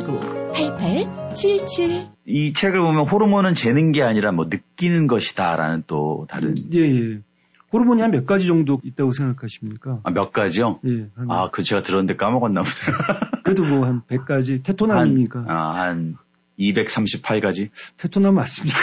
8877. 이 책을 보면 호르몬은 재는 게 아니라 뭐 느끼는 것이다라는 또 다른. 예. 호르몬이 한 몇 가지 정도 있다고 생각하십니까? 아, 몇 가지요? 예. 그 제가 들었는데 까먹었나 보다. 그래도 뭐 한 100가지. 테토남입니까? 한 238가지? 테토남 맞습니까?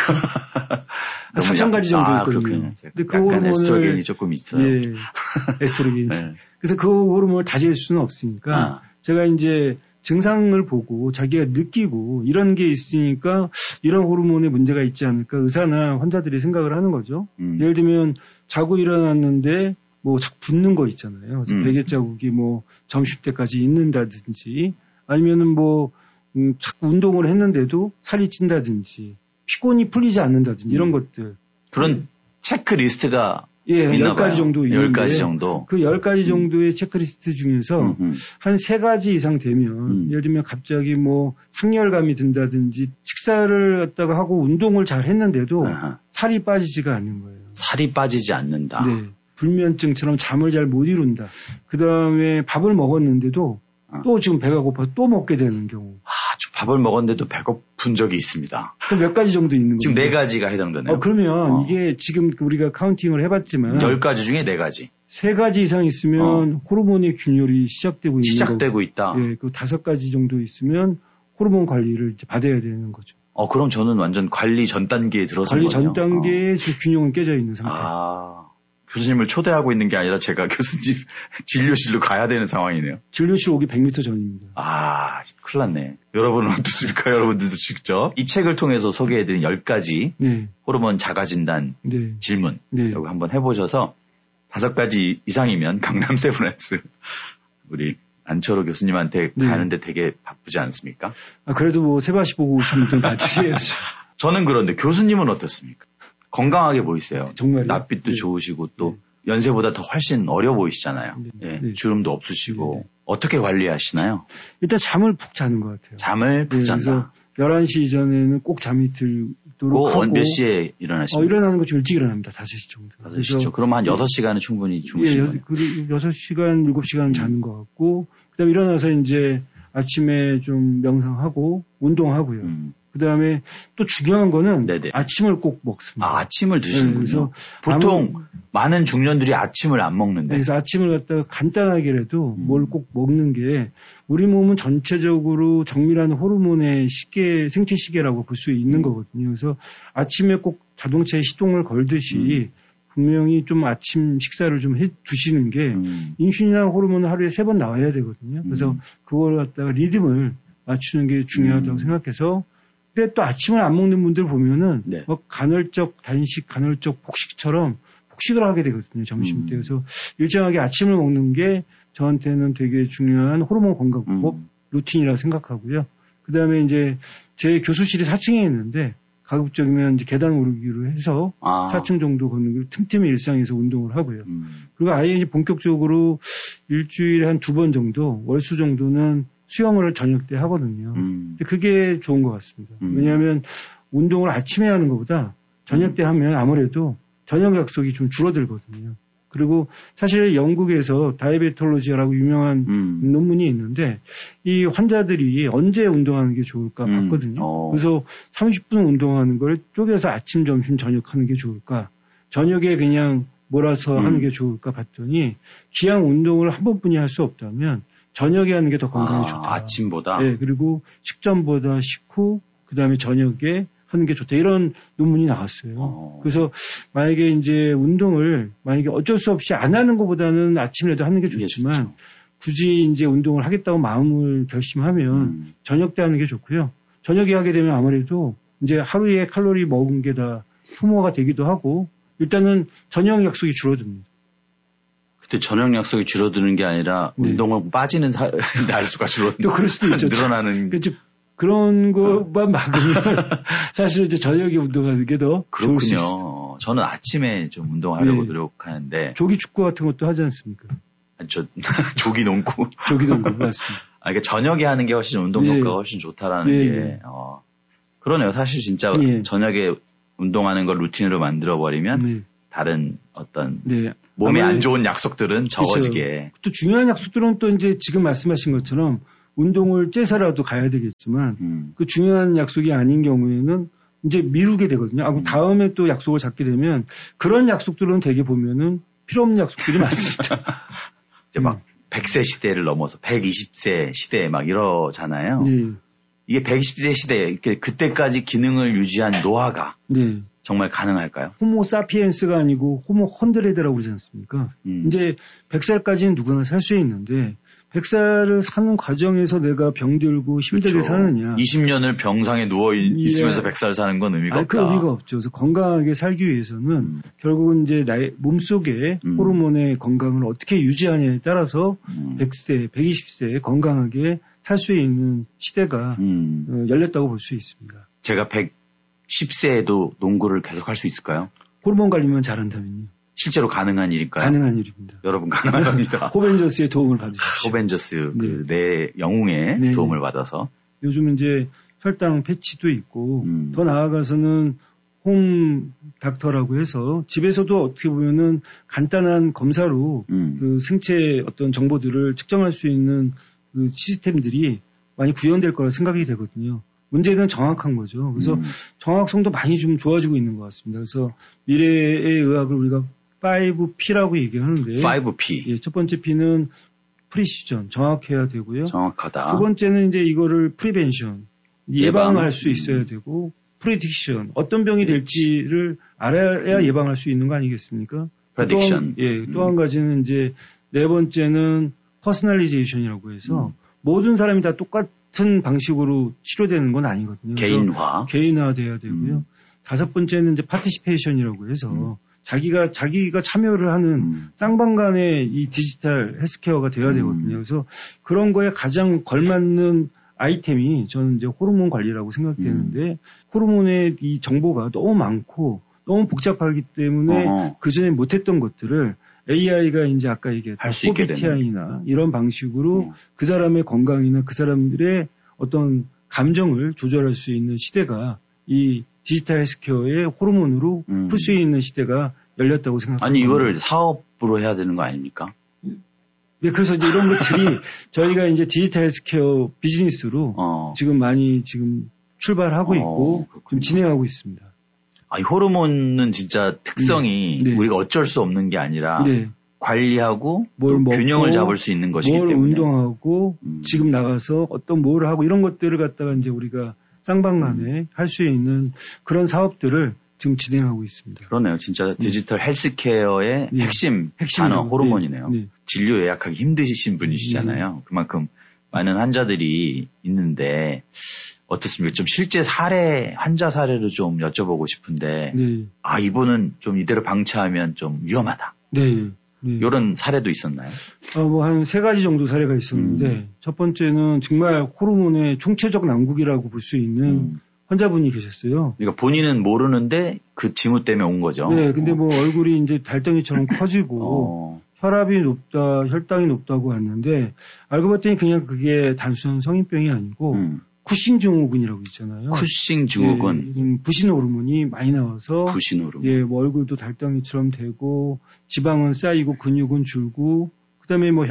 4,000가지 정도 있거든요. 근데 그 호르몬을 에스트로겐이 조금 있어요. 예. 에스트로겐. 네. 그래서 그 호르몬을 다질 수는 없으니까 제가 이제 증상을 보고 자기가 느끼고 이런 게 있으니까 이런 호르몬에 문제가 있지 않을까 의사나 환자들이 생각을 하는 거죠. 예를 들면 자고 일어났는데 뭐 자꾸 붓는 거 있잖아요. 그래서 베개 자국이 뭐 점심때까지 있는다든지 아니면은 뭐 자꾸 운동을 했는데도 살이 찐다든지 피곤이 풀리지 않는다든지 이런 것들. 그런 체크리스트가 예, 10가지 정도 있는데 10가지 정도. 그 10가지 정도의 체크리스트 중에서 한 3가지 이상 되면 예를 들면 갑자기 뭐 상열감이 든다든지 식사를 갖다가 하고 운동을 잘 했는데도 살이 빠지지가 않는 거예요. 살이 빠지지 않는다. 네. 불면증처럼 잠을 잘 못 이룬다. 그다음에 밥을 먹었는데도 또 지금 배가 고파서 또 먹게 되는 경우. 밥을 먹었는데도 배고픈 적이 있습니다. 그럼 몇 가지 정도 있는 거예요? 지금 4가지가 해당되네요. 그러면 이게 지금 우리가 카운팅을 해봤지만 10가지 중에 4가지. 3가지 이상 있으면 호르몬의 균열이 시작되고 있다. 예, 그 5가지 정도 있으면 호르몬 관리를 이제 받아야 되는 거죠. 그럼 저는 완전 관리 전 단계에 들어서 관리 전 단계에 지금 균형은 깨져 있는 상태. 교수님을 초대하고 있는 게 아니라 제가 교수님 진료실로 가야 되는 상황이네요. 진료실 오기 100m 전입니다. 큰일 났네. 여러분은 어떻습니까? 여러분들도 직접 이 책을 통해서 소개해드린 10가지 호르몬 자가진단 질문 여기 한번 해보셔서 5가지 이상이면 강남 세브란스 우리 안철호 교수님한테 가는데 되게 바쁘지 않습니까? 그래도 뭐 세바시 보고 오시면 좀 같이 해야죠. 저는 그런데 교수님은 어떻습니까? 건강하게 보이세요. 정말요? 낯빛도 좋으시고 또 연세보다 더 훨씬 어려 보이시잖아요. 주름도 없으시고 어떻게 관리하시나요? 일단 잠을 푹 자는 것 같아요. 잠을 푹 잔다. 그래서 11시 이전에는 꼭 잠이 들도록 하고. 몇 시에 일어나십니까? 일어나는 거 좀 일찍 일어납니다. 5시 정도. 5시죠. 그럼 한 6시간은 충분히 주무시는 거예요? 그리고 6시간, 7시간 자는 것 같고 그다음에 일어나서 이제 아침에 좀 명상하고 운동하고요. 그다음에 또 중요한 거는 아침을 꼭 먹습니다. 아침을 드시는군요. 그래서 보통 많은 중년들이 아침을 안 먹는데. 그래서 아침을 갖다가 간단하게라도 뭘 꼭 먹는 게 우리 몸은 전체적으로 정밀한 호르몬의 생체 시계라고 볼 수 있는 거거든요. 그래서 아침에 꼭 자동차에 시동을 걸듯이 분명히 좀 아침 식사를 좀 해 두시는 게 인슐린이나 호르몬은 하루에 3번 나와야 되거든요. 그래서 그걸 갖다가 리듬을 맞추는 게 중요하다고 생각해서 근데 또 아침을 안 먹는 분들 보면은 간헐적 단식, 간헐적 폭식처럼 폭식을 하게 되거든요. 점심 때. 그래서 일정하게 아침을 먹는 게 저한테는 되게 중요한 호르몬 건강법 루틴이라고 생각하고요. 그다음에 이제 제 교수실이 4층에 있는데 가급적이면 이제 계단 오르기로 해서 4층 정도 걷는 걸 틈틈이 일상에서 운동을 하고요. 그리고 아예 이제 본격적으로 일주일에 한 2번 정도, 월수 정도는 수영을 저녁 때 하거든요. 근데 그게 좋은 것 같습니다. 왜냐하면 운동을 아침에 하는 것보다 저녁 때 하면 아무래도 저녁 약속이 좀 줄어들거든요. 그리고 사실 영국에서 다이베톨로지라고 유명한 논문이 있는데 이 환자들이 언제 운동하는 게 좋을까 봤거든요. 그래서 30분 운동하는 걸 쪼개서 아침, 점심, 저녁 하는 게 좋을까? 저녁에 그냥 몰아서 하는 게 좋을까 봤더니 기왕 운동을 한 번뿐이 할 수 없다면 저녁에 하는 게 더 건강에 좋다. 아침보다? 네, 그리고 식전보다 식후, 그 다음에 저녁에 하는 게 좋다. 이런 논문이 나왔어요. 그래서 만약에 이제 운동을 만약에 어쩔 수 없이 안 하는 것보다는 아침에도 하는 게 좋지만 굳이 이제 운동을 하겠다고 마음을 결심하면 저녁 때 하는 게 좋고요. 저녁에 하게 되면 아무래도 이제 하루에 칼로리 먹은 게 다 소모가 되기도 하고 일단은 저녁 약속이 줄어듭니다. 그때 저녁 약속이 줄어드는 게 아니라 운동을 빠지는 날수가 또 그럴 수도 있죠. 늘어나는. 그런 것만 막으면 사실 이제 저녁에 운동하는 게 더 좋을 수 있습니다. 그렇군요. 저는 아침에 좀 운동하려고 노력하는데. 조기 축구 같은 것도 하지 않습니까? 조기 농구. 조기 농구 맞습니다. 그러니까 저녁에 하는 게 훨씬 운동 효과가 훨씬 좋다라는 게. 그러네요. 사실 진짜 저녁에 운동하는 걸 루틴으로 만들어버리면 다른 어떤 몸에 안 좋은 약속들은 적어지게. 또 중요한 약속들은 또 이제 지금 말씀하신 것처럼 운동을 째서라도 가야 되겠지만 그 중요한 약속이 아닌 경우에는 이제 미루게 되거든요. 그럼 다음에 또 약속을 잡게 되면 그런 약속들은 되게 보면은 필요 없는 약속들이 많습니다. 이제 막 100세 시대를 넘어서 120세 시대 막 이러잖아요. 네. 이게 120세 시대 그때까지 기능을 유지한 노화가 네. 정말 가능할까요? 호모 사피엔스가 아니고 호모 헌드레드라고 그러지 않습니까? 이제 100살까지는 누구나 살 수 있는데 100살을 사는 과정에서 내가 병들고 힘들게 그렇죠. 사느냐. 20년을 병상에 누워 있으면서 100살 사는 건 의미가 없다. 그 의미가 없죠. 그래서 건강하게 살기 위해서는 결국은 이제 나의 몸속의 호르몬의 건강을 어떻게 유지하냐에 따라서 100세, 120세 건강하게 살 수 있는 시대가 열렸다고 볼 수 있습니다. 제가 110세에도 농구를 계속 할 수 있을까요? 호르몬 관리만 잘한다면요. 실제로 가능한 일일까요? 가능한 일입니다. 여러분 가능한 겁니다. 호벤저스의 도움을 받으십시오. 호벤저스 내 영웅의 네. 도움을 받아서. 요즘 이제 혈당 패치도 있고 더 나아가서는 홈 닥터라고 해서 집에서도 어떻게 보면은 간단한 검사로 그 생체 어떤 정보들을 측정할 수 있는 그 시스템들이 많이 구현될 거라 생각이 되거든요. 문제는 정확한 거죠. 그래서 정확성도 많이 좀 좋아지고 있는 것 같습니다. 그래서 미래의 의학을 우리가 5P라고 얘기하는데 5P. 예, 첫 번째 P는 프리시전, 정확해야 되고요. 정확하다. 두 번째는 이제 이거를 프리벤션, 예방할 수 있어야 되고 프리딕션, 어떤 병이 될지를 알아야 예방할 수 있는 거 아니겠습니까? 프리딕션. 예, 또 한 가지는 이제 네 번째는 퍼스널리제이션이라고 해서 모든 사람이 다 똑같은 방식으로 치료되는 건 아니거든요. 개인화돼야 되고요. 다섯 번째는 이제 파티시페이션이라고 해서 자기가 참여를 하는 쌍방간의 이 디지털 헬스케어가 돼야 되거든요. 그래서 그런 거에 가장 걸맞는 아이템이 저는 이제 호르몬 관리라고 생각되는데 호르몬의 이 정보가 너무 많고 너무 복잡하기 때문에 그전에 못했던 것들을 AI가 이제 아까 얘기했던 PBTI나 이런 방식으로 그 사람의 건강이나 그 사람들의 어떤 감정을 조절할 수 있는 시대가 이 디지털 헬스케어의 호르몬으로 풀 수 있는 시대가 열렸다고 생각합니다. 아니 이거를 사업으로 해야 되는 거 아닙니까? 네, 그래서 이제 이런 것들이 저희가 이제 디지털 헬스케어 비즈니스로 지금 많이 지금 출발하고 있고 좀 진행하고 있습니다. 아, 호르몬은 진짜 특성이 네. 우리가 어쩔 수 없는 게 아니라 네. 관리하고 뭘 먹고, 균형을 잡을 수 있는 것이기 때문에 운동하고 지금 나가서 어떤 뭘 하고 이런 것들을 갖다가 이제 우리가 쌍방간에 할 수 있는 그런 사업들을 지금 진행하고 있습니다. 그러네요. 진짜 디지털 헬스케어의 네. 핵심 단어 호르몬이네요. 네. 진료 예약하기 힘드신 분이시잖아요. 그만큼 많은 환자들이 있는데 어떻습니까? 좀 실제 환자 사례를 좀 여쭤보고 싶은데, 아, 이분은 좀 이대로 방치하면 좀 위험하다. 네. 이런 사례도 있었나요? 한 3가지 정도 사례가 있었는데, 첫 번째는 정말 호르몬의 총체적 난국이라고 볼 수 있는 환자분이 계셨어요. 그러니까 본인은 모르는데 그 징후 때문에 온 거죠. 네, 근데 뭐 얼굴이 이제 달덩이처럼 커지고, 혈압이 높다, 혈당이 높다고 왔는데, 알고 봤더니 그냥 그게 단순한 성인병이 아니고, 쿠싱 증후군이라고 있잖아요. 쿠싱 증후군. 예, 부신 호르몬이 많이 나와서 부신 호르몬. 예, 뭐 얼굴도 달덩이처럼 되고 지방은 쌓이고 근육은 줄고 그다음에 뭐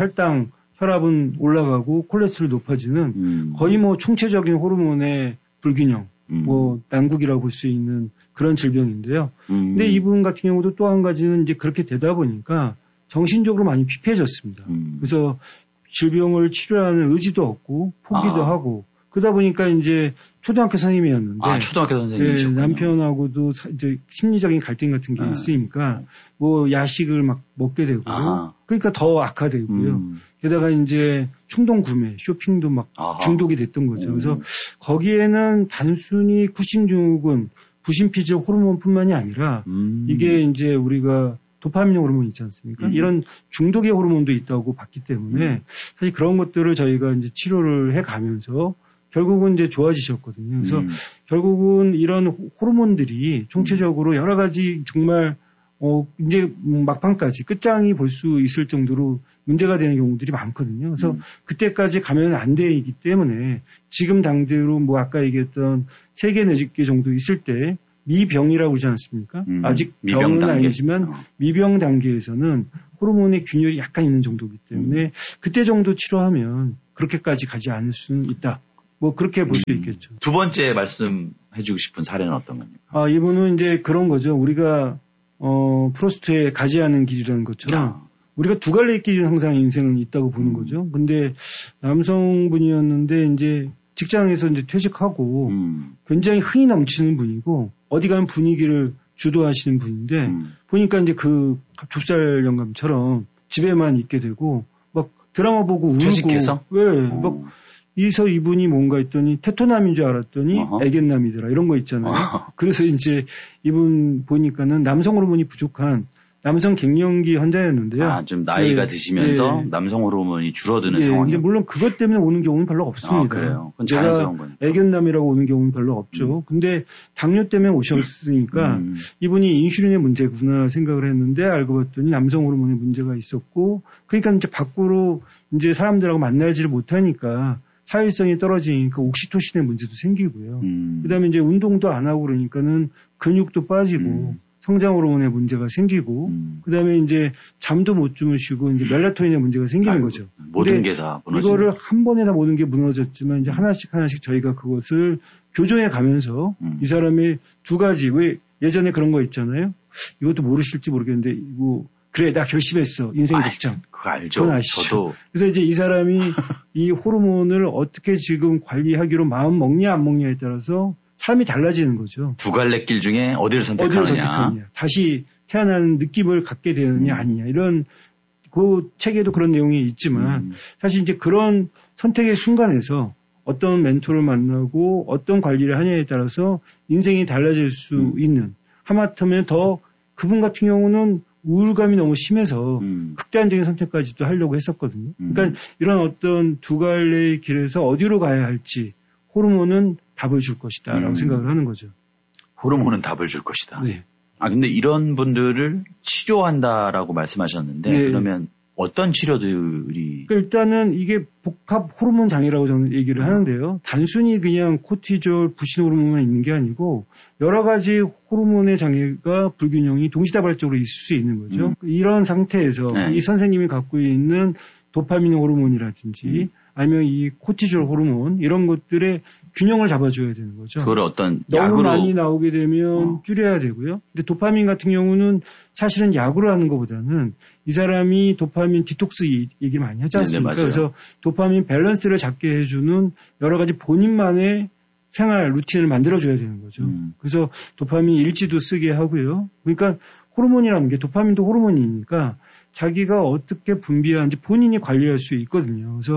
혈압은 올라가고 콜레스테롤 높아지는 거의 뭐 총체적인 호르몬의 불균형, 뭐 난국이라고 볼 수 있는 그런 질병인데요. 근데 이분 같은 경우도 또 한 가지는 이제 그렇게 되다 보니까 정신적으로 많이 피폐해졌습니다. 그래서 질병을 치료하는 의지도 없고 포기도 하고 그러다 보니까 이제 초등학교 선생님이었는데. 아, 초등학교 선생님이셨군요. 네, 남편하고도 이제 심리적인 갈등 같은 게 있으니까 뭐 야식을 막 먹게 되고. 그러니까 더 악화되고요. 게다가 이제 충동 구매, 쇼핑도 막 중독이 됐던 거죠. 그래서 거기에는 단순히 쿠싱 증후군, 부신피질 호르몬뿐만이 아니라 이게 이제 우리가 도파민 호르몬 있지 않습니까? 이런 중독의 호르몬도 있다고 봤기 때문에 사실 그런 것들을 저희가 이제 치료를 해 가면서 결국은 이제 좋아지셨거든요. 그래서 결국은 이런 호르몬들이 총체적으로 여러 가지 정말 이제 막판까지 끝장이 볼 수 있을 정도로 문제가 되는 경우들이 많거든요. 그래서 그때까지 가면 안 되기 때문에 지금 당대로 뭐 아까 얘기했던 3개 내지 개 정도 있을 때 미병이라고 그러지 않습니까? 아직 병은 아니지만 미병 단계에서는 호르몬의 균열이 약간 있는 정도이기 때문에 그때 정도 치료하면 그렇게까지 가지 않을 수는 있다. 뭐 그렇게 볼 수 있겠죠. 두 번째 말씀해주고 싶은 사례는 어떤 겁니까? 이분은 이제 그런 거죠. 우리가 프로스트의 가지 않은 길이라는 것처럼 우리가 두 갈래의 길은 항상 인생은 있다고 보는 거죠. 근데 남성분이었는데 이제 직장에서 이제 퇴직하고 굉장히 흥이 넘치는 분이고 어디 가면 분위기를 주도하시는 분인데 보니까 이제 그 좁쌀 영감처럼 집에만 있게 되고 막 드라마 보고 울고 퇴직해서? 왜 막 이서 이분이 뭔가 했더니 테토남인 줄 알았더니 애견남이더라 이런 거 있잖아요. 그래서 이제 이분 보니까는 남성 호르몬이 부족한 남성 갱년기 환자였는데요. 좀 나이가 드시면서 남성 호르몬이 줄어드는 상황이요. 물론 그것 때문에 오는 경우는 별로 없습니다. 그래요. 그건 자연스러운 거니까. 애견남이라고 오는 경우는 별로 없죠. 근데 당뇨 때문에 오셨으니까 이분이 인슐린의 문제구나 생각을 했는데 알고 봤더니 남성 호르몬의 문제가 있었고 그러니까 이제 밖으로 이제 사람들하고 만나지를 못하니까 사회성이 떨어지니까 옥시토신의 문제도 생기고요. 그다음에 이제 운동도 안 하고 그러니까는 근육도 빠지고 성장 호르몬의 문제가 생기고 그다음에 이제 잠도 못 주무시고 이제 멜라토닌의 문제가 생기는 거죠. 모든 게 다 무너지는. 이거를 한 번에 다 모든 게 무너졌지만 이제 하나씩 저희가 그것을 교정해 가면서 이 사람의 두 가지 왜 예전에 그런 거 있잖아요. 이것도 모르실지 모르겠는데 이거 그래 나 결심했어 인생 극장. 그거 알죠. 그건 아시죠. 그래서 이제 이 사람이 이 호르몬을 어떻게 지금 관리하기로 마음 먹냐 안 먹냐에 따라서 삶이 달라지는 거죠. 두 갈래 길 중에 어디를 선택하느냐. 다시 태어나는 느낌을 갖게 되느냐 아니냐. 이런 그 책에도 그런 내용이 있지만 사실 이제 그런 선택의 순간에서 어떤 멘토를 만나고 어떤 관리를 하냐에 따라서 인생이 달라질 수 있는 하마터면 더 그분 같은 경우는 우울감이 너무 심해서 극단적인 선택까지도 하려고 했었거든요. 그러니까 이런 어떤 두 갈래의 길에서 어디로 가야 할지 호르몬은 답을 줄 것이다 라고 생각을 하는 거죠. 호르몬은 답을 줄 것이다. 네. 근데 이런 분들을 치료한다라고 말씀하셨는데 그러면 어떤 치료들이? 그러니까 일단은 이게 복합 호르몬 장애라고 저는 얘기를 하는데요. 단순히 그냥 코티졸, 부신 호르몬만 있는 게 아니고 여러 가지 호르몬의 장애가 불균형이 동시다발적으로 있을 수 있는 거죠. 이런 상태에서 이 선생님이 갖고 있는 도파민 호르몬이라든지 아니면 이 코티졸 호르몬 이런 것들의 균형을 잡아줘야 되는 거죠. 그걸 어떤 너무 약으로 많이 나오게 되면 줄여야 되고요. 근데 도파민 같은 경우는 사실은 약으로 하는 것보다는 이 사람이 도파민 디톡스 얘기 많이 하지 않습니까? 네네, 그래서 도파민 밸런스를 잡게 해주는 여러 가지 본인만의 생활 루틴을 만들어줘야 되는 거죠. 그래서 도파민 일지도 쓰게 하고요. 그러니까 호르몬이라는 게 도파민도 호르몬이니까 자기가 어떻게 분비하는지 본인이 관리할 수 있거든요. 그래서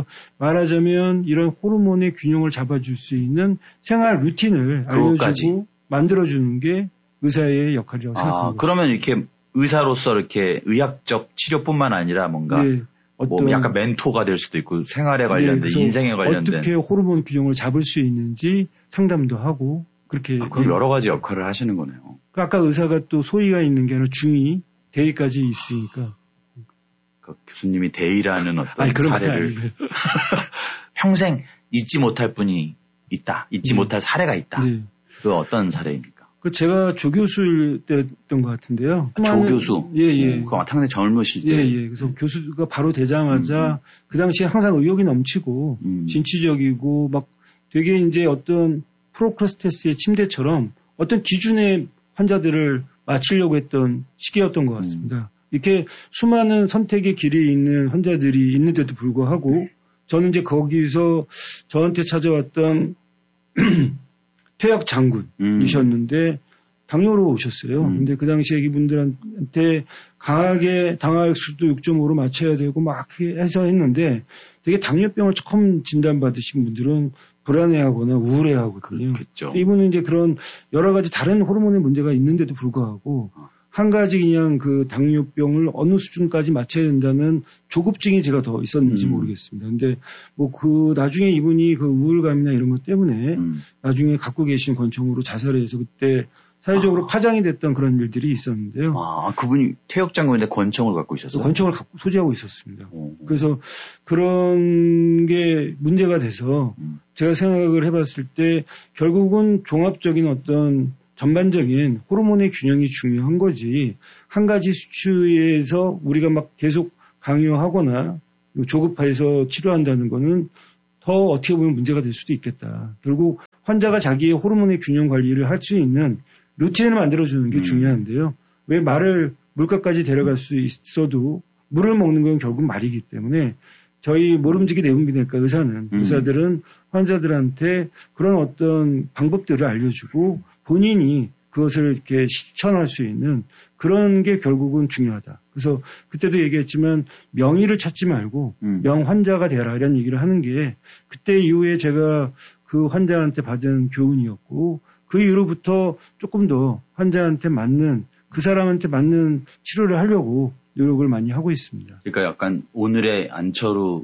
말하자면 이런 호르몬의 균형을 잡아줄 수 있는 생활 루틴을 알려주고 만들어주는 게 의사의 역할이라고 생각합니다. 그러면 이렇게 의사로서 이렇게 의학적 치료뿐만 아니라 뭔가 뭐 약간 멘토가 될 수도 있고 생활에 관련된 인생에 관련된 어떻게 호르몬 균형을 잡을 수 있는지 상담도 하고 그렇게 그럼 여러 가지 역할을 하시는 거네요. 아까 의사가 또 소위가 있는 게 아니라 중위, 대위까지 있으니까. 교수님이 대의라는 어떤 사례를 평생 잊지 못할 분이 있다. 잊지 못할 사례가 있다. 그 어떤 사례입니까? 제가 조교수 때였던 것 같은데요. 조교수? 예. 상당히 젊으실 때. 예. 그래서 교수가 바로 되자마자 그 당시에 항상 의욕이 넘치고 진취적이고 막 되게 이제 어떤 프로크라스테스의 침대처럼 어떤 기준의 환자들을 마치려고 했던 시기였던 것 같습니다. 이렇게 수많은 선택의 길이 있는 환자들이 있는데도 불구하고 저는 이제 거기서 저한테 찾아왔던 퇴약 장군이셨는데 당뇨로 오셨어요. 근데 그 당시에 이분들한테 강하게 당화혈수도 6.5로 맞춰야 되고 막 해서 했는데 되게 당뇨병을 처음 진단받으신 분들은 불안해하거나 우울해하거든요. 그렇겠죠. 이분은 이제 그런 여러 가지 다른 호르몬의 문제가 있는데도 불구하고 한 가지 그냥 그 당뇨병을 어느 수준까지 맞춰야 된다는 조급증이 제가 더 있었는지 모르겠습니다. 근데 뭐 그 나중에 이분이 그 우울감이나 이런 것 때문에 나중에 갖고 계신 권총으로 자살해서 그때 사회적으로 파장이 됐던 그런 일들이 있었는데요. 그분이 퇴역 장군인데 권총을 갖고 있었어요? 권총을 소지하고 있었습니다. 그래서 그런 게 문제가 돼서 제가 생각을 해봤을 때 결국은 종합적인 어떤 전반적인 호르몬의 균형이 중요한 거지 한 가지 수치에서 우리가 막 계속 강요하거나 조급해서 치료한다는 거는 더 어떻게 보면 문제가 될 수도 있겠다. 결국 환자가 자기의 호르몬의 균형 관리를 할 수 있는 루틴을 만들어주는 게 중요한데요. 왜 말을 물가까지 데려갈 수 있어도 물을 먹는 건 결국 말이기 때문에 저희 모름지기 내분비내과 의사들은 환자들한테 그런 어떤 방법들을 알려주고 본인이 그것을 이렇게 실천할 수 있는 그런 게 결국은 중요하다. 그래서 그때도 얘기했지만 명의를 찾지 말고 명환자가 되라 이런 얘기를 하는 게 그때 이후에 제가 그 환자한테 받은 교훈이었고 그 이후로부터 조금 더 환자한테 맞는 그 사람한테 맞는 치료를 하려고 노력을 많이 하고 있습니다. 그러니까 약간 오늘의 안철우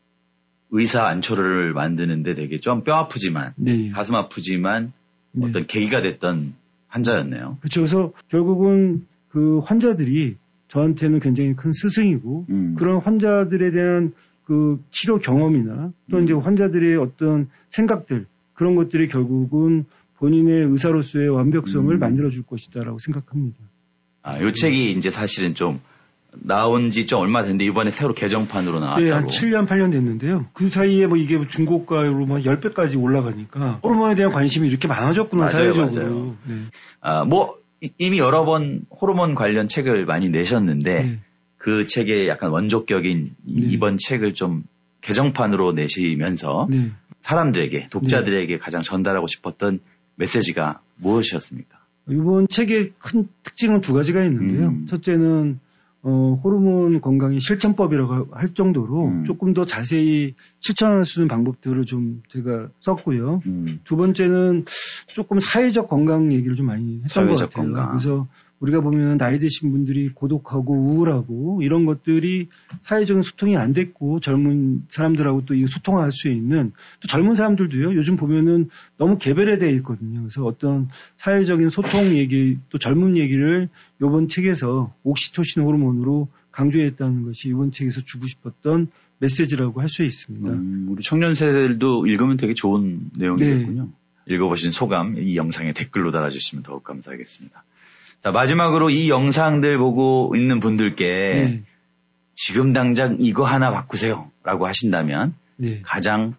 의사 안철우를 만드는데 되게 좀 뼈 아프지만 네. 가슴 아프지만 네. 어떤 계기가 됐던 환자였네요. 그렇죠. 그래서 결국은 그 환자들이 저한테는 굉장히 큰 스승이고 그런 환자들에 대한 그 치료 경험이나 또 이제 환자들의 어떤 생각들 그런 것들이 결국은 본인의 의사로서의 완벽성을 만들어줄 것이다라고 생각합니다. 이 책이 이제 사실은 좀 나온 지 좀 얼마 됐는데 이번에 새로 개정판으로 나왔다고. 네, 한 7년, 8년 됐는데요. 그 사이에 뭐 이게 중고가로 막 10배까지 올라가니까 호르몬에 대한 관심이 이렇게 많아졌구나, 맞아요, 사회적으로. 맞아요. 네. 이미 여러 번 호르몬 관련 책을 많이 내셨는데 네. 그 책의 약간 원조격인 이번 책을 좀 개정판으로 내시면서 네. 사람들에게, 독자들에게 네. 가장 전달하고 싶었던 메시지가 무엇이었습니까? 이번 책의 큰 특징은 두 가지가 있는데요. 첫째는 호르몬 건강의 실천법이라고 할 정도로 조금 더 자세히 실천할 수 있는 방법들을 좀 제가 썼고요. 두 번째는 조금 사회적 건강 얘기를 좀 많이 했던 것 같아요. 건강. 그래서 우리가 보면 나이 드신 분들이 고독하고 우울하고 이런 것들이 사회적인 소통이 안 됐고 젊은 사람들하고 또 이 소통할 수 있는 또 젊은 사람들도요. 요즘 보면은 너무 개별화되어 있거든요. 그래서 어떤 사회적인 소통 얘기 또 젊은 얘기를 이번 책에서 옥시토신 호르몬으로 강조했다는 것이 이번 책에서 주고 싶었던 메시지라고 할 수 있습니다. 우리 청년 세대들도 읽으면 되게 좋은 내용이겠군요. 네. 읽어보신 소감 이 영상에 댓글로 달아주시면 더욱 감사하겠습니다. 자, 마지막으로 이 영상들 보고 있는 분들께 지금 당장 이거 하나 바꾸세요 라고 하신다면 가장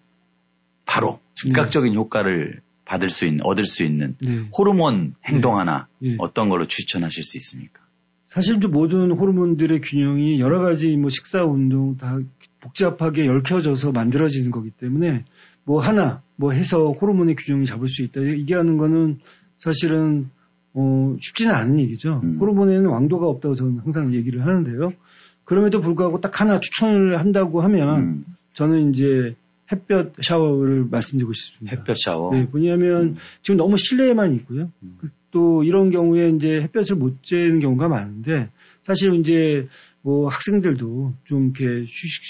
바로 즉각적인 효과를 얻을 수 있는 호르몬 행동 하나 어떤 걸로 추천하실 수 있습니까? 사실 좀 모든 호르몬들의 균형이 여러 가지 뭐 식사, 운동 다 복잡하게 얽혀져서 만들어지는 거기 때문에 뭐 하나 뭐 해서 호르몬의 균형을 잡을 수 있다. 이게 하는 거는 사실은 쉽지는 않은 얘기죠. 호르몬에는 왕도가 없다고 저는 항상 얘기를 하는데요. 그럼에도 불구하고 딱 하나 추천을 한다고 하면 저는 이제 햇볕 샤워를 말씀드리고 싶습니다. 햇볕 샤워? 네, 왜냐하면 지금 너무 실내에만 있고요. 또 이런 경우에 이제 햇볕을 못 쬐는 경우가 많은데 사실 이제 뭐 학생들도 좀 이렇게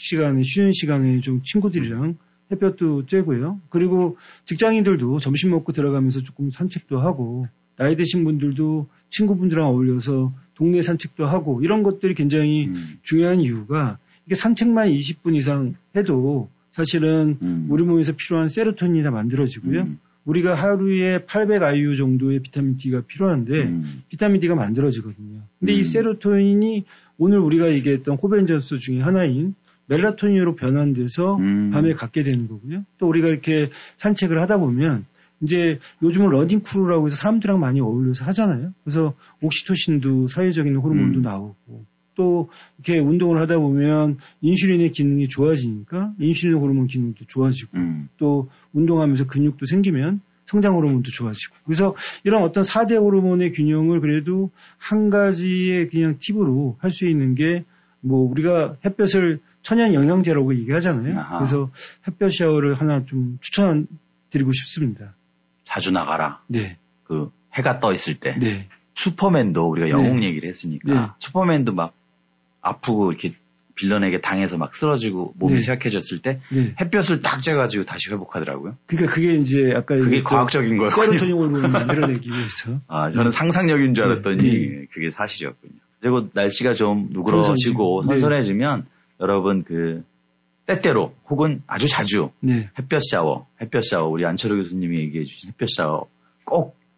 쉬는 시간에 좀 친구들이랑 햇볕도 쬐고요. 그리고 직장인들도 점심 먹고 들어가면서 조금 산책도 하고 나이 드신 분들도 친구분들랑 어울려서 동네 산책도 하고 이런 것들이 굉장히 중요한 이유가 이게 산책만 20분 이상 해도 사실은 우리 몸에서 필요한 세로토닌이 다 만들어지고요. 우리가 하루에 800IU 정도의 비타민 D가 필요한데 비타민 D가 만들어지거든요. 근데 이 세로토닌이 오늘 우리가 얘기했던 호벤전소 중에 하나인 멜라토닌으로 변환돼서 밤에 갖게 되는 거고요. 또 우리가 이렇게 산책을 하다 보면 이제 요즘은 러닝 크루라고 해서 사람들이랑 많이 어울려서 하잖아요. 그래서 옥시토신도 사회적인 호르몬도 나오고 또 이렇게 운동을 하다 보면 인슐린의 기능이 좋아지니까 인슐린 호르몬 기능도 좋아지고 또 운동하면서 근육도 생기면 성장 호르몬도 좋아지고 그래서 이런 어떤 4대 호르몬의 균형을 그래도 한 가지의 그냥 팁으로 할 수 있는 게 뭐 우리가 햇볕을 천연 영양제라고 얘기하잖아요. 아하. 그래서 햇볕 샤워를 하나 좀 추천드리고 싶습니다. 자주 나가라. 네. 그 해가 떠 있을 때. 네. 슈퍼맨도 우리가 영웅 얘기를 했으니까 슈퍼맨도 막 아프고 이렇게 빌런에게 당해서 막 쓰러지고 몸이 쇠약해졌을 때 햇볕을 딱 쬐가지고 다시 회복하더라고요. 그러니까 그게 이제 아까 그게 과학적인 거예요. 세로토닌 호르몬을 만들어내기 위해서. 저는 상상력인 줄 알았더니 그게 사실이었군요. 그리고 날씨가 좀 누그러지고 선선해지면 여러분 그 때때로 혹은 아주 자주 햇볕 샤워 우리 안철우 교수님이 얘기해 주신 햇볕 샤워 꼭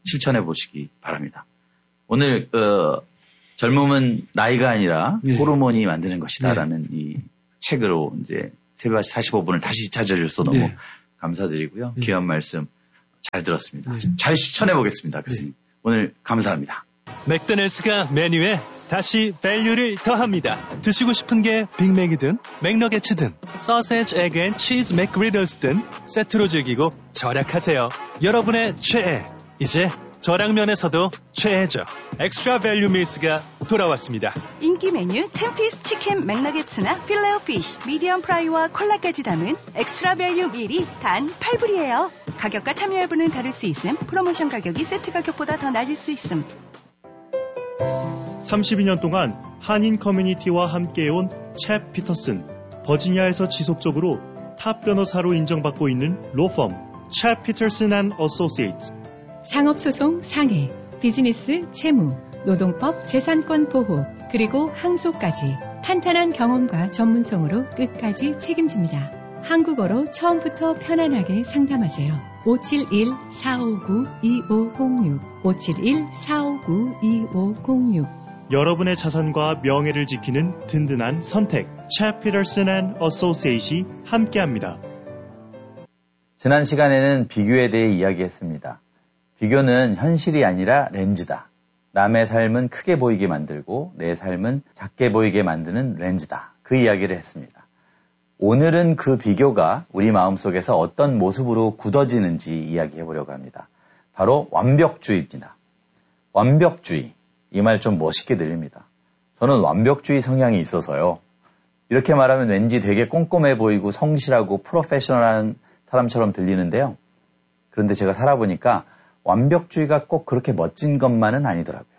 실천해 보시기 바랍니다. 오늘 젊음은 나이가 아니라 호르몬이 만드는 것이다라는 이 책으로 이제 새벽 45분을 다시 찾아주셔서 너무 감사드리고요. 귀한 말씀 잘 들었습니다. 잘 실천해 보겠습니다, 교수님. 오늘 감사합니다. 맥도날드가 메뉴에 다시 밸류를 더합니다. 드시고 싶은 게 빅맥이든 맥너게츠든 소세지, 에그 앤 치즈 맥그리들스든 세트로 즐기고 절약하세요. 여러분의 최애, 이제 저량면에서도 최애죠. 엑스트라 밸류 밀스가 돌아왔습니다. 인기 메뉴 10피스 치킨 맥너게츠나 필레오 피쉬, 미디엄 프라이와 콜라까지 담은 엑스트라 밸류 밀이 단 8불이에요. 가격과 참여 여부는 다를 수 있음. 프로모션 가격이 세트 가격보다 더 낮을 수 있음. 32년 동안 한인 커뮤니티와 함께해온 챕 피터슨, 버지니아에서 지속적으로 탑 변호사로 인정받고 있는 로펌 챕 피터슨 앤 어소시에이츠. 상업소송 상해, 비즈니스 채무, 노동법 재산권 보호, 그리고 항소까지 탄탄한 경험과 전문성으로 끝까지 책임집니다. 한국어로 처음부터 편안하게 상담하세요. 571-459-2506 571-459-2506 여러분의 자산과 명예를 지키는 든든한 선택 챕 피터슨 앤 어소시에이트이 함께합니다. 지난 시간에는 비교에 대해 이야기했습니다. 비교는 현실이 아니라 렌즈다. 남의 삶은 크게 보이게 만들고 내 삶은 작게 보이게 만드는 렌즈다. 그 이야기를 했습니다. 오늘은 그 비교가 우리 마음속에서 어떤 모습으로 굳어지는지 이야기해 보려고 합니다. 바로 완벽주의입니다. 완벽주의. 이 말 좀 멋있게 들립니다. 저는 완벽주의 성향이 있어서요. 이렇게 말하면 왠지 되게 꼼꼼해 보이고 성실하고 프로페셔널한 사람처럼 들리는데요. 그런데 제가 살아보니까 완벽주의가 꼭 그렇게 멋진 것만은 아니더라고요.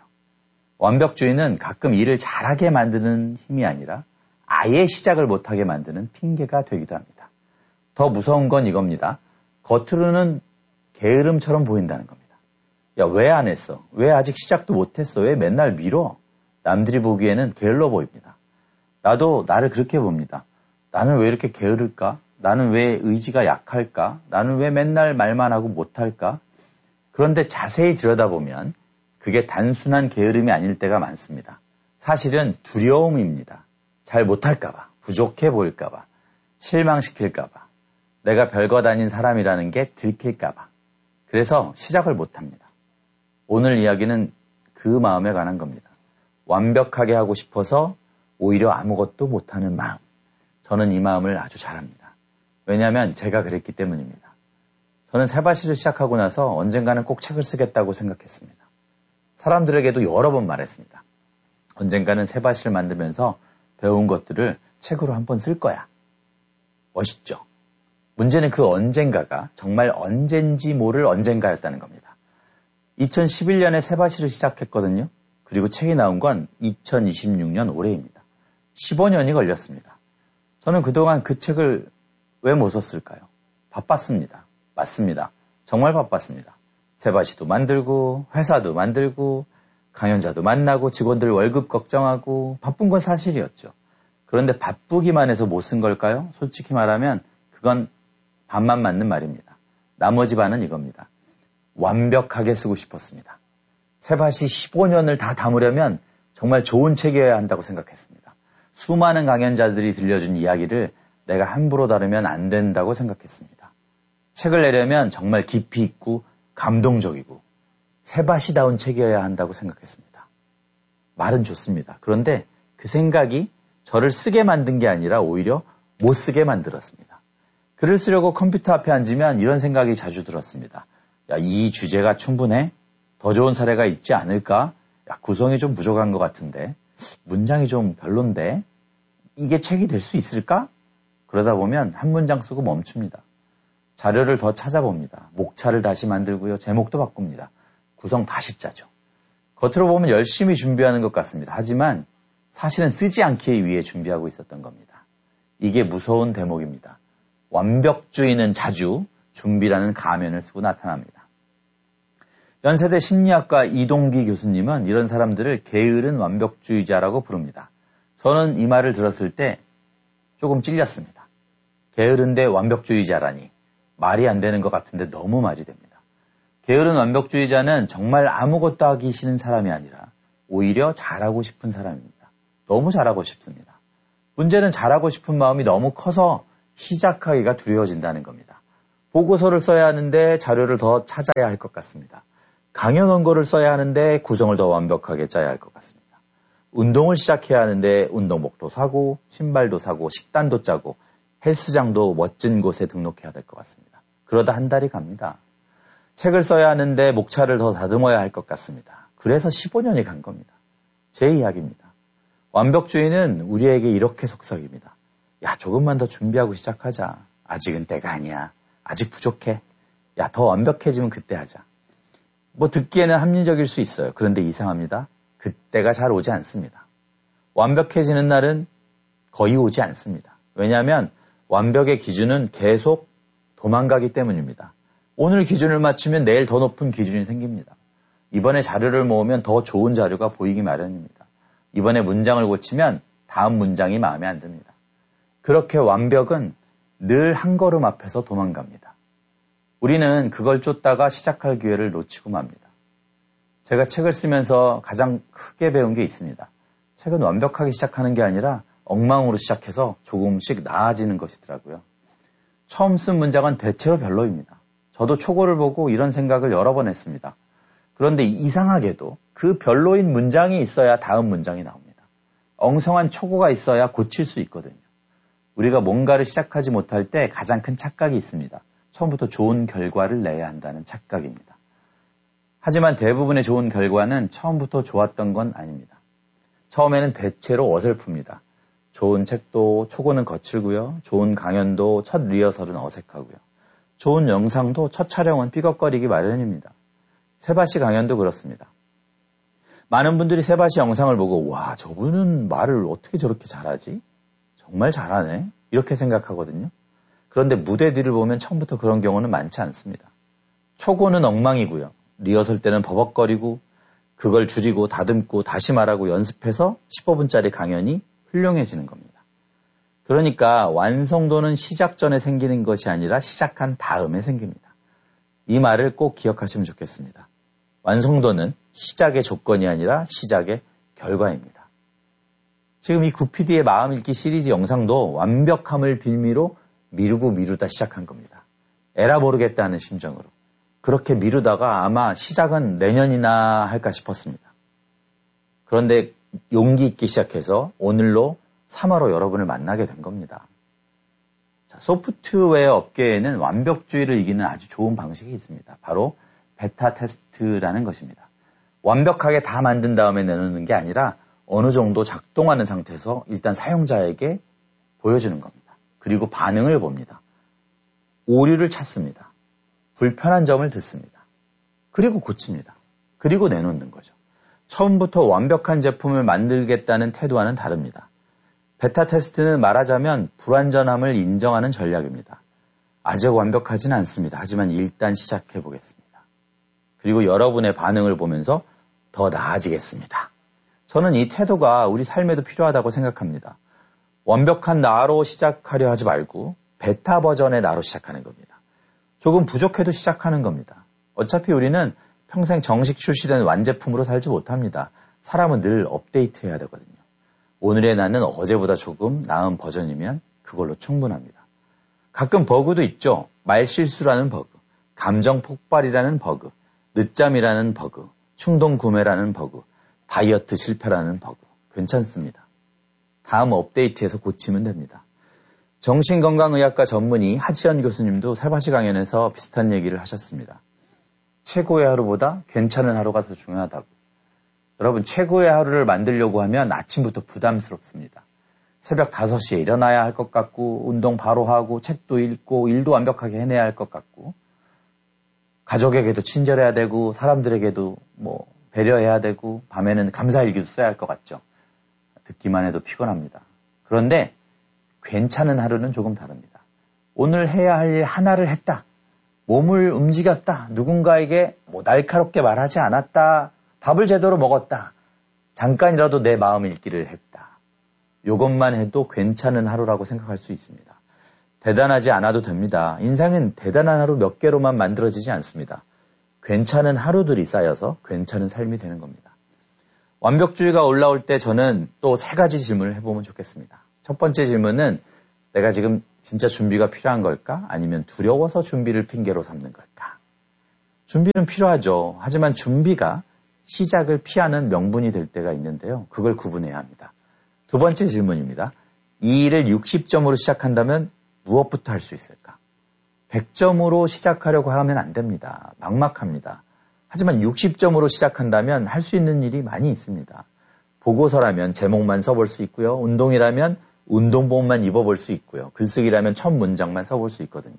완벽주의는 가끔 일을 잘하게 만드는 힘이 아니라 아예 시작을 못하게 만드는 핑계가 되기도 합니다. 더 무서운 건 이겁니다. 겉으로는 게으름처럼 보인다는 겁니다. 야, 왜 안 했어? 왜 아직 시작도 못했어? 왜 맨날 미뤄? 남들이 보기에는 게을러 보입니다. 나도 나를 그렇게 봅니다. 나는 왜 이렇게 게으를까? 나는 왜 의지가 약할까? 나는 왜 맨날 말만 하고 못할까? 그런데 자세히 들여다보면 그게 단순한 게으름이 아닐 때가 많습니다. 사실은 두려움입니다. 잘 못할까봐, 부족해 보일까봐, 실망시킬까봐, 내가 별것 아닌 사람이라는 게 들킬까봐. 그래서 시작을 못합니다. 오늘 이야기는 그 마음에 관한 겁니다. 완벽하게 하고 싶어서 오히려 아무것도 못하는 마음. 저는 이 마음을 아주 잘합니다. 왜냐하면 제가 그랬기 때문입니다. 저는 세바시를 시작하고 나서 언젠가는 꼭 책을 쓰겠다고 생각했습니다. 사람들에게도 여러 번 말했습니다. 언젠가는 세바시를 만들면서 배운 것들을 책으로 한번 쓸 거야. 멋있죠? 문제는 그 언젠가가 정말 언젠지 모를 언젠가였다는 겁니다. 2011년에 세바시를 시작했거든요. 그리고 책이 나온 건 2026년 올해입니다. 15년이 걸렸습니다. 저는 그동안 그 책을 왜 못 썼을까요? 바빴습니다. 맞습니다. 정말 바빴습니다. 세바시도 만들고 회사도 만들고 강연자도 만나고 직원들 월급 걱정하고 바쁜 건 사실이었죠. 그런데 바쁘기만 해서 못 쓴 걸까요? 솔직히 말하면 그건 반만 맞는 말입니다. 나머지 반은 이겁니다. 완벽하게 쓰고 싶었습니다. 세바시 15년을 다 담으려면 정말 좋은 책이어야 한다고 생각했습니다. 수많은 강연자들이 들려준 이야기를 내가 함부로 다루면 안 된다고 생각했습니다. 책을 내려면 정말 깊이 있고 감동적이고 세바시다운 책이어야 한다고 생각했습니다. 말은 좋습니다. 그런데 그 생각이 저를 쓰게 만든 게 아니라 오히려 못 쓰게 만들었습니다. 글을 쓰려고 컴퓨터 앞에 앉으면 이런 생각이 자주 들었습니다. 야, 이 주제가 충분해? 더 좋은 사례가 있지 않을까? 야, 구성이 좀 부족한 것 같은데. 문장이 좀 별론데. 이게 책이 될 수 있을까? 그러다 보면 한 문장 쓰고 멈춥니다. 자료를 더 찾아봅니다. 목차를 다시 만들고요. 제목도 바꿉니다. 구성 다시 짜죠. 겉으로 보면 열심히 준비하는 것 같습니다. 하지만 사실은 쓰지 않기 위해 준비하고 있었던 겁니다. 이게 무서운 대목입니다. 완벽주의는 자주 준비라는 가면을 쓰고 나타납니다. 연세대 심리학과 이동기 교수님은 이런 사람들을 게으른 완벽주의자라고 부릅니다. 저는 이 말을 들었을 때 조금 찔렸습니다. 게으른데 완벽주의자라니 말이 안 되는 것 같은데 너무 말이 됩니다. 게으른 완벽주의자는 정말 아무것도 하기 싫은 사람이 아니라 오히려 잘하고 싶은 사람입니다. 너무 잘하고 싶습니다. 문제는 잘하고 싶은 마음이 너무 커서 시작하기가 두려워진다는 겁니다. 보고서를 써야 하는데 자료를 더 찾아야 할 것 같습니다. 강연 원고를 써야 하는데 구성을 더 완벽하게 짜야 할 것 같습니다. 운동을 시작해야 하는데 운동복도 사고 신발도 사고 식단도 짜고 헬스장도 멋진 곳에 등록해야 될 것 같습니다. 그러다 한 달이 갑니다. 책을 써야 하는데 목차를 더 다듬어야 할 것 같습니다. 그래서 15년이 간 겁니다. 제 이야기입니다. 완벽주의는 우리에게 이렇게 속삭입니다. 야, 조금만 더 준비하고 시작하자. 아직은 때가 아니야. 아직 부족해. 야, 더 완벽해지면 그때 하자. 뭐 듣기에는 합리적일 수 있어요. 그런데 이상합니다. 그때가 잘 오지 않습니다. 완벽해지는 날은 거의 오지 않습니다. 왜냐하면 완벽의 기준은 계속 도망가기 때문입니다. 오늘 기준을 맞추면 내일 더 높은 기준이 생깁니다. 이번에 자료를 모으면 더 좋은 자료가 보이기 마련입니다. 이번에 문장을 고치면 다음 문장이 마음에 안 듭니다. 그렇게 완벽은 늘 한 걸음 앞에서 도망갑니다. 우리는 그걸 쫓다가 시작할 기회를 놓치고 맙니다. 제가 책을 쓰면서 가장 크게 배운 게 있습니다. 책은 완벽하게 시작하는 게 아니라 엉망으로 시작해서 조금씩 나아지는 것이더라고요. 처음 쓴 문장은 대체로 별로입니다. 저도 초고를 보고 이런 생각을 여러 번 했습니다. 그런데 이상하게도 그 별로인 문장이 있어야 다음 문장이 나옵니다. 엉성한 초고가 있어야 고칠 수 있거든요. 우리가 뭔가를 시작하지 못할 때 가장 큰 착각이 있습니다. 처음부터 좋은 결과를 내야 한다는 착각입니다. 하지만 대부분의 좋은 결과는 처음부터 좋았던 건 아닙니다. 처음에는 대체로 어설픕니다. 좋은 책도 초고는 거칠고요. 좋은 강연도 첫 리허설은 어색하고요. 좋은 영상도 첫 촬영은 삐걱거리기 마련입니다. 세바시 강연도 그렇습니다. 많은 분들이 세바시 영상을 보고 와, 저분은 말을 어떻게 저렇게 잘하지? 정말 잘하네. 이렇게 생각하거든요. 그런데 무대 뒤를 보면 처음부터 그런 경우는 많지 않습니다. 초고는 엉망이고요. 리허설 때는 버벅거리고 그걸 줄이고 다듬고 다시 말하고 연습해서 15분짜리 강연이 훌륭해지는 겁니다. 그러니까 완성도는 시작 전에 생기는 것이 아니라 시작한 다음에 생깁니다. 이 말을 꼭 기억하시면 좋겠습니다. 완성도는 시작의 조건이 아니라 시작의 결과입니다. 지금 이 구피디의 마음 읽기 시리즈 영상도 완벽함을 빌미로 미루다 시작한 겁니다. 에라 모르겠다는 심정으로. 그렇게 미루다가 아마 시작은 내년이나 할까 싶었습니다. 그런데 용기 있게 시작해서 오늘로 3화로 여러분을 만나게 된 겁니다. 자, 소프트웨어 업계에는 완벽주의를 이기는 아주 좋은 방식이 있습니다. 바로 베타 테스트라는 것입니다. 완벽하게 다 만든 다음에 내놓는 게 아니라 어느 정도 작동하는 상태에서 일단 사용자에게 보여주는 겁니다. 그리고 반응을 봅니다. 오류를 찾습니다. 불편한 점을 듣습니다. 그리고 고칩니다. 그리고 내놓는 거죠. 처음부터 완벽한 제품을 만들겠다는 태도와는 다릅니다. 베타 테스트는 말하자면 불완전함을 인정하는 전략입니다. 아직 완벽하지는 않습니다. 하지만 일단 시작해 보겠습니다. 그리고 여러분의 반응을 보면서 더 나아지겠습니다. 저는 이 태도가 우리 삶에도 필요하다고 생각합니다. 완벽한 나로 시작하려 하지 말고 베타 버전의 나로 시작하는 겁니다. 조금 부족해도 시작하는 겁니다. 어차피 우리는 평생 정식 출시된 완제품으로 살지 못합니다. 사람은 늘 업데이트해야 되거든요. 오늘의 나는 어제보다 조금 나은 버전이면 그걸로 충분합니다. 가끔 버그도 있죠. 말실수라는 버그, 감정 폭발이라는 버그, 늦잠이라는 버그, 충동 구매라는 버그, 다이어트 실패라는 버그. 괜찮습니다. 다음 업데이트에서 고치면 됩니다. 정신건강의학과 전문의 하지연 교수님도 세바시 강연에서 비슷한 얘기를 하셨습니다. 최고의 하루보다 괜찮은 하루가 더 중요하다고. 여러분, 최고의 하루를 만들려고 하면 아침부터 부담스럽습니다. 새벽 5시에 일어나야 할 것 같고, 운동 바로 하고, 책도 읽고, 일도 완벽하게 해내야 할 것 같고, 가족에게도 친절해야 되고, 사람들에게도 배려해야 되고, 밤에는 감사일기도 써야 할 것 같죠. 듣기만 해도 피곤합니다. 그런데 괜찮은 하루는 조금 다릅니다. 오늘 해야 할 일 하나를 했다. 몸을 움직였다. 누군가에게 날카롭게 말하지 않았다. 밥을 제대로 먹었다. 잠깐이라도 내 마음 읽기를 했다. 이것만 해도 괜찮은 하루라고 생각할 수 있습니다. 대단하지 않아도 됩니다. 인생은 대단한 하루 몇 개로만 만들어지지 않습니다. 괜찮은 하루들이 쌓여서 괜찮은 삶이 되는 겁니다. 완벽주의가 올라올 때 저는 또 3가지 질문을 해보면 좋겠습니다. 첫 번째 질문은 내가 지금 진짜 준비가 필요한 걸까? 아니면 두려워서 준비를 핑계로 삼는 걸까? 준비는 필요하죠. 하지만 준비가 시작을 피하는 명분이 될 때가 있는데요. 그걸 구분해야 합니다. 두 번째 질문입니다. 이 일을 60점으로 시작한다면 무엇부터 할 수 있을까? 100점으로 시작하려고 하면 안 됩니다. 막막합니다. 하지만 60점으로 시작한다면 할 수 있는 일이 많이 있습니다. 보고서라면 제목만 써볼 수 있고요. 운동이라면 운동복만 입어볼 수 있고요. 글쓰기라면 첫 문장만 써볼 수 있거든요.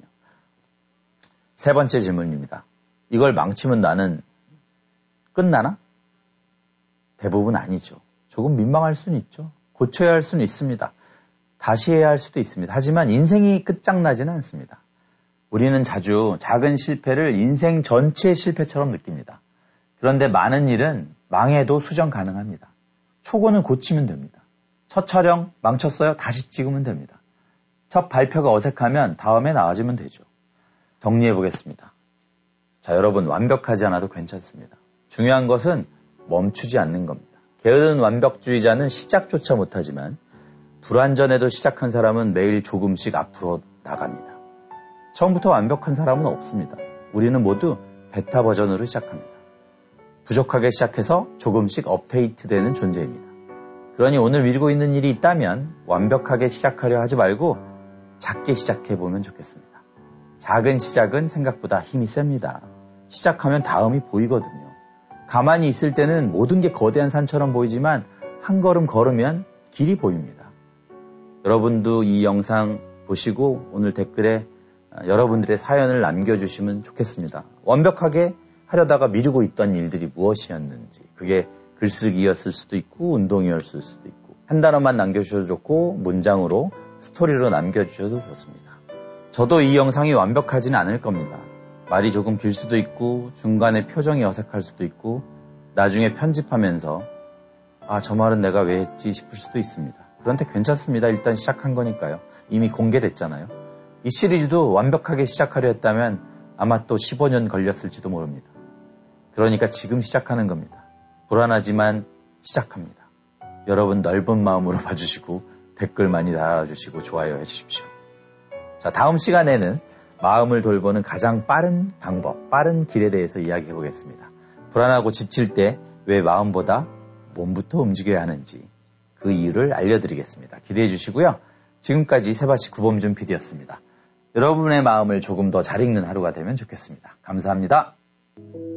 3번째 질문입니다. 이걸 망치면 나는 끝나나? 대부분 아니죠. 조금 민망할 수는 있죠. 고쳐야 할 수는 있습니다. 다시 해야 할 수도 있습니다. 하지만 인생이 끝장나지는 않습니다. 우리는 자주 작은 실패를 인생 전체의 실패처럼 느낍니다. 그런데 많은 일은 망해도 수정 가능합니다. 초고는 고치면 됩니다. 첫 촬영 망쳤어요? 다시 찍으면 됩니다. 첫 발표가 어색하면 다음에 나아지면 되죠. 정리해 보겠습니다. 자, 여러분 완벽하지 않아도 괜찮습니다. 중요한 것은 멈추지 않는 겁니다. 게으른 완벽주의자는 시작조차 못하지만 불완전해도 시작한 사람은 매일 조금씩 앞으로 나갑니다. 처음부터 완벽한 사람은 없습니다. 우리는 모두 베타 버전으로 시작합니다. 부족하게 시작해서 조금씩 업데이트되는 존재입니다. 그러니 오늘 미루고 있는 일이 있다면 완벽하게 시작하려 하지 말고 작게 시작해보면 좋겠습니다. 작은 시작은 생각보다 힘이 셉니다. 시작하면 다음이 보이거든요. 가만히 있을 때는 모든 게 거대한 산처럼 보이지만 한 걸음 걸으면 길이 보입니다. 여러분도 이 영상 보시고 오늘 댓글에 여러분들의 사연을 남겨주시면 좋겠습니다. 완벽하게 하려다가 미루고 있던 일들이 무엇이었는지, 그게 글쓰기였을 수도 있고 운동이었을 수도 있고 한 단어만 남겨주셔도 좋고 문장으로 스토리로 남겨주셔도 좋습니다. 저도 이 영상이 완벽하지는 않을 겁니다. 말이 조금 길 수도 있고 중간에 표정이 어색할 수도 있고 나중에 편집하면서 저 말은 내가 왜 했지 싶을 수도 있습니다. 그런데 괜찮습니다. 일단 시작한 거니까요. 이미 공개됐잖아요. 이 시리즈도 완벽하게 시작하려 했다면 아마 또 15년 걸렸을지도 모릅니다. 그러니까 지금 시작하는 겁니다. 불안하지만 시작합니다. 여러분 넓은 마음으로 봐주시고 댓글 많이 달아주시고 좋아요 해주십시오. 자, 다음 시간에는 마음을 돌보는 가장 빠른 방법, 빠른 길에 대해서 이야기해 보겠습니다. 불안하고 지칠 때 왜 마음보다 몸부터 움직여야 하는지 그 이유를 알려드리겠습니다. 기대해 주시고요. 지금까지 세바시 구범준 PD였습니다. 여러분의 마음을 조금 더 잘 읽는 하루가 되면 좋겠습니다. 감사합니다.